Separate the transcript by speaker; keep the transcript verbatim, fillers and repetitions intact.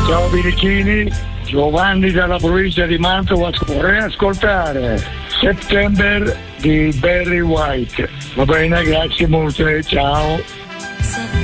Speaker 1: Ciao Birichini, Giovanni dalla provincia di Mantova, vorrei ascoltare September di Barry White. Va bene, grazie molte, ciao.